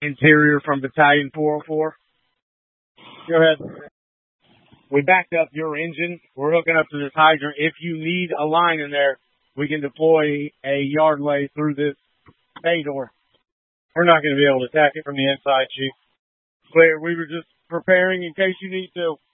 Interior from Battalion 404. Go ahead. We backed up your engine. We're hooking up to this hydrant. If you need a line in there, we can deploy a yard lay through this bay door. We're not going to be able to attack it from the inside, Chief. Clear. We were just preparing in case you need to.